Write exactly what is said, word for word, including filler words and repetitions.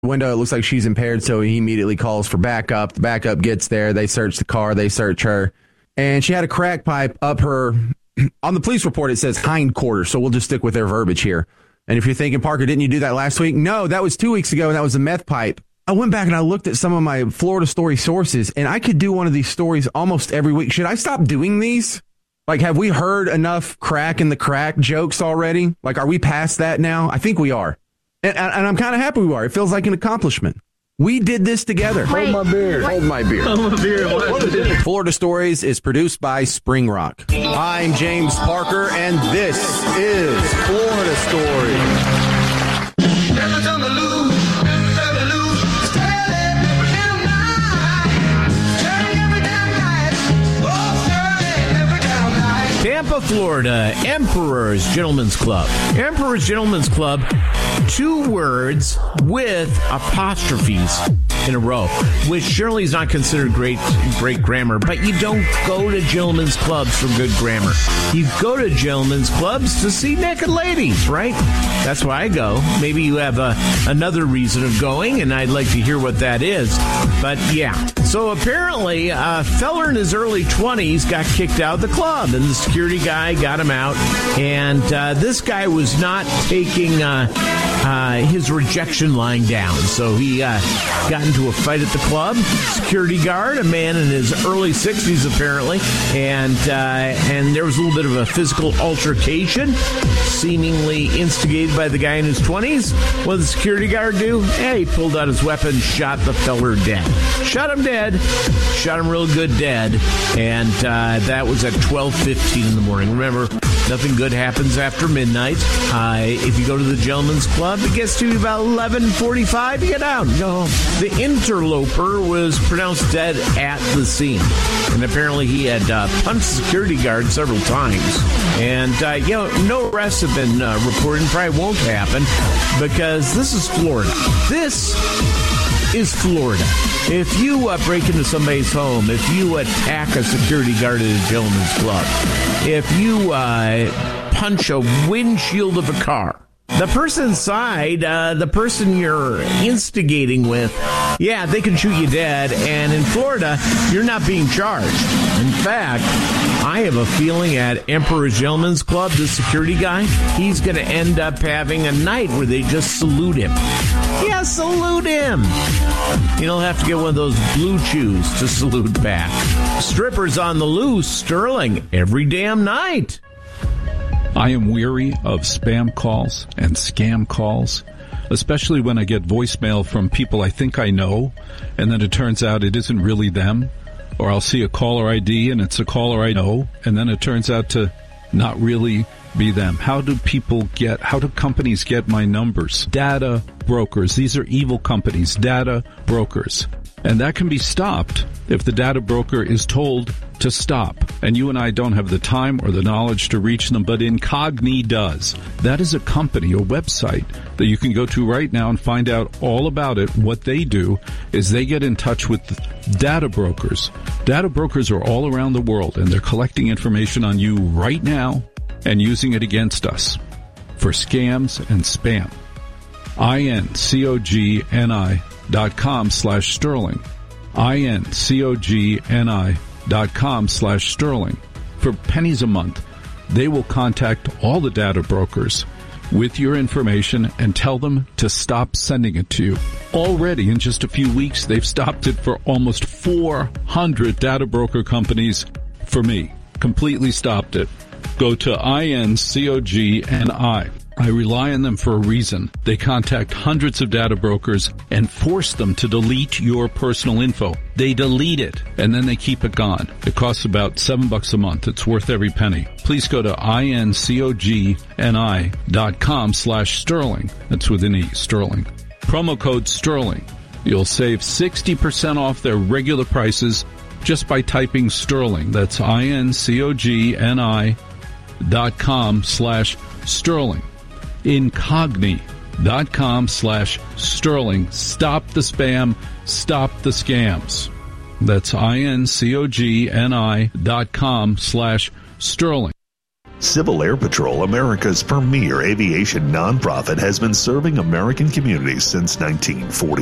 window. It looks like she's impaired, so he immediately calls for backup. The backup gets there. They search the car. They search her. And she had a crack pipe up her... On the police report, it says hindquarter, so we'll just stick with their verbiage here. And if you're thinking, Parker, didn't you do that last week? No, that was two weeks ago, and that was a meth pipe. I went back and I looked at some of my Florida story sources, and I could do one of these stories almost every week. Should I stop doing these? Like, have we heard enough crack in the crack jokes already? Like, are we past that now? I think we are. And, and I'm kind of happy we are. It feels like an accomplishment. We did this together. Wait, Hold my beer. Wait. Hold my beer. Hold my beer. What is it? Florida Stories is produced by Spring Rock. I'm James Parker, and this is Florida Stories. Tampa, Florida, Emperor's Gentlemen's Club. Emperor's Gentlemen's Club, two words with apostrophes in a row, which surely is not considered great great grammar, but you don't go to gentlemen's clubs for good grammar. You go to gentlemen's clubs to see naked ladies, right? That's why I go. Maybe you have a, another reason of going, and I'd like to hear what that is. But yeah, so apparently a feller in his early twenties got kicked out of the club, and the security guy got him out, and uh, this guy was not taking uh, uh, his rejection lying down, so he uh, got into a fight at the club. Security guard, a man in his early sixties apparently, and uh, and there was a little bit of a physical altercation, seemingly instigated by the guy in his twenties. What did the security guard do? Yeah, he pulled out his weapon, shot the feller dead. Shot him dead. Shot him real good dead. And uh, that was at twelve fifteen in the morning. Remember, nothing good happens after midnight. Uh, if you go to the Gentlemen's Club, it gets to about eleven forty-five. You get out and go home. The interloper was pronounced dead at the scene. And apparently he had uh, punched the security guard several times. And, uh, you know, no arrests have been uh, reported. Probably won't happen because this is Florida. This is Florida. If you uh, break into somebody's home, if you attack a security guard at a gentleman's club, if you uh, punch a windshield of a car, the person inside, uh, the person you're instigating with, yeah, they can shoot you dead. And in Florida, you're not being charged. In fact, I have a feeling at Emperor's Gentlemen's Club, this security guy, he's going to end up having a night where they just salute him. Yeah, salute him. You don't have to get one of those blue chews to salute back. Strippers on the loose, Sterling, every damn night. I am weary of spam calls and scam calls, especially when I get voicemail from people I think I know, and then it turns out it isn't really them. Or I'll see a caller I D and it's a caller I know, and then it turns out to not really be them. How do people get, how do companies get my numbers? Data brokers. These are evil companies, data brokers. And that can be stopped if the data broker is told to stop. And you and I don't have the time or the knowledge to reach them, but Incogni does. That is a company, a website that you can go to right now and find out all about it. What they do is they get in touch with data brokers. Data brokers are all around the world, and they're collecting information on you right now and using it against us for scams and spam. I-N-C-O-G-N-I dot com slash Sterling. I-N-C-O-G-N-I dot com slash Sterling. For pennies a month, they will contact all the data brokers with your information and tell them to stop sending it to you. Already, in just a few weeks, they've stopped it for almost four hundred data broker companies for me. Completely stopped it. Go to I N C O G N I. I rely on them for a reason. They contact hundreds of data brokers and force them to delete your personal info. They delete it, and then they keep it gone. It costs about seven bucks a month. It's worth every penny. Please go to I N C O G N I dot com slash Sterling. That's with an E, Sterling. Promo code Sterling. You'll save sixty percent off their regular prices just by typing Sterling. That's I N C O G N I dot com slash Sterling. Incogni dot com slash Sterling. Stop the spam. Stop the scams. That's I N C O G N I dot com slash Sterling. Civil Air Patrol, America's premier aviation nonprofit, has been serving American communities since nineteen forty.